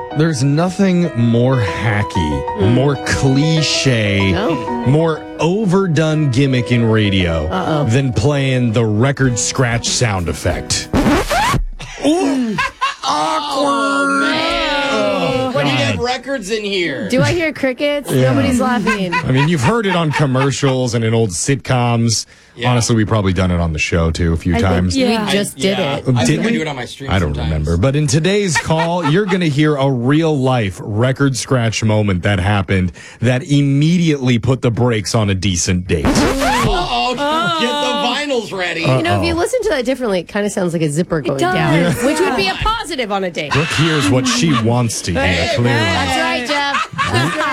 There's nothing more hacky, more cliche, more overdone gimmick in radio than playing the record scratch sound effect. Ooh, awkward. When you have records in here. Do I hear crickets? Yeah. Nobody's laughing. I mean, you've heard it on commercials and in old sitcoms. Yeah. Honestly, we've probably done it on the show, too, a few times. We just did it. I think Did I we? do it on my stream I don't sometimes. remember. But in today's call, you're going to hear a real-life record scratch moment that happened that immediately put the brakes on a decent date. Uh-oh. Get the vinyls ready. You know, if you listen to that differently, it kind of sounds like a zipper going does. down, Yeah. which would be a positive on a date. Brooke hears what she wants to hear, clearly. That's right, Jeff. That's right.